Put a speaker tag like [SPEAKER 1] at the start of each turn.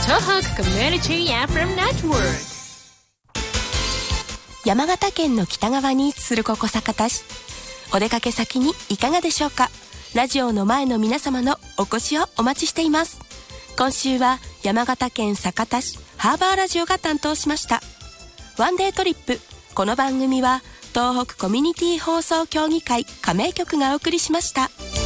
[SPEAKER 1] 東北コミュニティ FM ネットワーク。
[SPEAKER 2] 山形県の北側に位置するここ酒田市、お出かけ先にいかがでしょうか。ラジオの前の皆様のお越しをお待ちしています。今週は山形県酒田市ハーバーラジオが担当しました。ワンデートリップ、この番組は東北コミュニティ放送協議会加盟局がお送りしました。